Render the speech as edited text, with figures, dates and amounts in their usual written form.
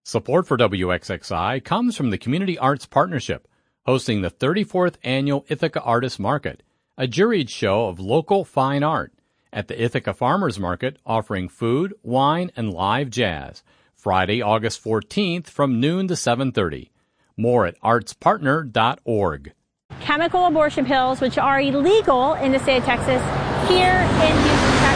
Support for WXXI comes from the Community Arts Partnership, hosting the 34th Annual Ithaca Artists Market, a juried show of local fine art, at the Ithaca Farmers Market, offering food, wine, and live jazz, Friday, August 14th from noon to 7:30. More at artspartner.org. Chemical abortion pills, which are illegal in the state of Texas, here in Houston,